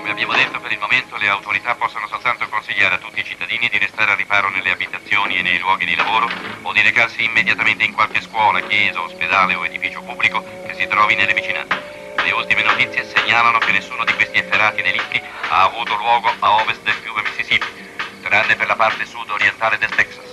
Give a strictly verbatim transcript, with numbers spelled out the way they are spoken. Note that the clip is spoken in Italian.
Come abbiamo detto, per il momento le autorità possono soltanto consigliare a tutti i cittadini di restare al riparo nelle abitazioni e nei luoghi di lavoro o di recarsi immediatamente in qualche scuola, chiesa, ospedale o edificio pubblico che si trovi nelle vicinanze. Le ultime notizie segnalano che nessuno di questi efferati delitti ha avuto luogo a ovest del fiume Mississippi, tranne per la parte sud-orientale del Texas.